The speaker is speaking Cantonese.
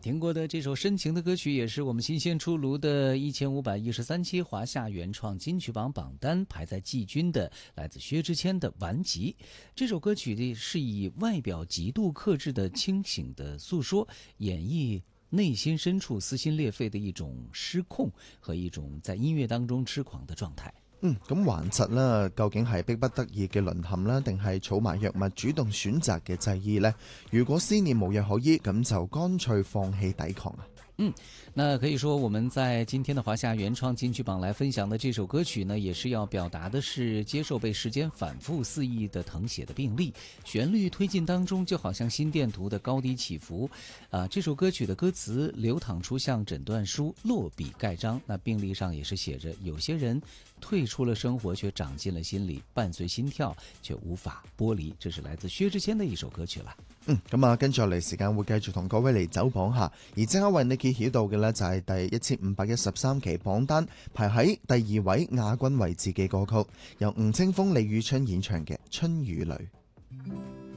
听过的这首深情的歌曲，也是我们新鲜出炉的1513期华夏原创金曲榜榜单排在季军的，来自薛之谦的《顽疾》。这首歌曲是以外表极度克制的清醒的诉说，演绎内心深处撕心裂肺的一種失控和一種在音樂當中痴狂的狀態。 咁頑疾啦，究竟係迫不得已嘅淪陷啦，定係草麻藥物主動選擇嘅際醫呢？如果思念無藥可醫，咁就乾脆放棄抵抗啊！ 那可以说我们在今天的华夏原创金曲榜来分享的这首歌曲呢，也是要表达的是接受被时间反复肆意的誊写的病例，旋律推进当中就好像心电图的高低起伏这首歌曲的歌词流淌出像诊断书，落笔盖章，那病历上也是寫着有些人退出了生活卻長進了心裏，伴隨心跳卻無法剝離，這是來自薛之謙的一首歌曲啦。 咁跟住落嚟時間會繼續同各位嚟走榜下，而即刻為你揭曉到嘅呢，就係第1513期榜單排喺第2位亞軍位置嘅歌曲，由吳青峰、李宇春演唱嘅《春與淚》。